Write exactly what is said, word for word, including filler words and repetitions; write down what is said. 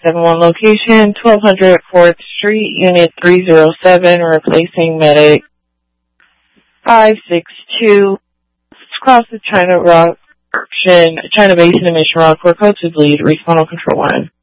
seven one location, twelve hundred fourth Street, Unit three oh seven, replacing medic five six two. Across the China Rock, China Basin and Mission Rock, where coach is lead, respond on control line.